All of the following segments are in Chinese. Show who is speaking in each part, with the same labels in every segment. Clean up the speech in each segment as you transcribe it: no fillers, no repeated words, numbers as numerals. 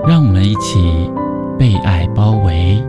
Speaker 1: 让我们一起被爱包围。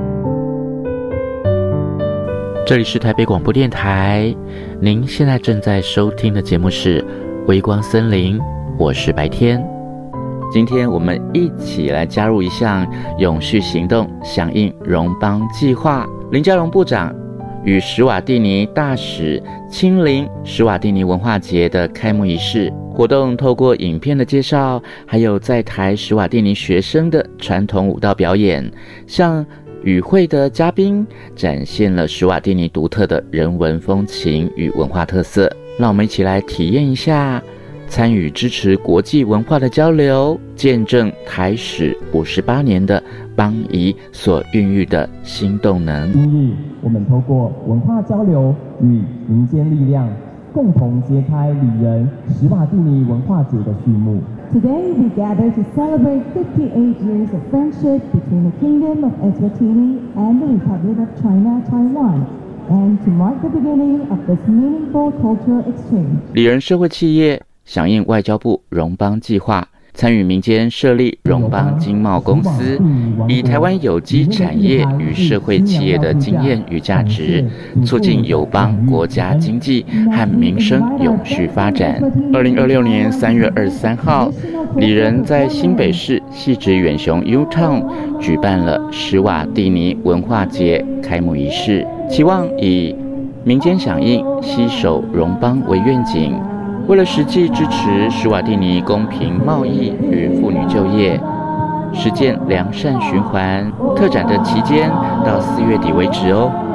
Speaker 1: 这里是台北广播电台，您现在正在收听的节目是微光森林，我是白天。今天我们一起来加入一项永续行动，响应荣邦计划。林佳龙部长与史瓦蒂尼大使亲临史瓦蒂尼文化节的开幕仪式活动，透过影片的介绍，还有在台史瓦蒂尼学生的传统舞蹈表演，向与会的嘉宾展现了史瓦蒂尼独特的人文风情与文化特色。让我们一起来体验一下参与支持国际文化的交流，见证台史58年的邦谊所孕育的新动能。
Speaker 2: 今日我们透过文化交流与民间力量，共同揭开里仁史瓦蒂尼文化节的序幕。
Speaker 3: Today we gather to celebrate 58 years of friendship between the Kingdom of Eswatini and the Republic of China, Taiwan, and to mark the beginning of this meaningful cultural exchange.
Speaker 1: 里仁社会企业响应外交部荣邦计划，参与民间设立荣邦经贸公司，以台湾有机产业与社会企业的经验与价值，促进友邦国家经济和民生永续发展。2026年3月23号，里仁在新北市汐止远雄 U-Town 举办了史瓦蒂尼文化节开幕仪式，期望以民间响应、携手荣邦为愿景，为了实际支持史瓦蒂尼公平贸易与妇女就业，实践良善循环，特展的期间到4月底为止哦。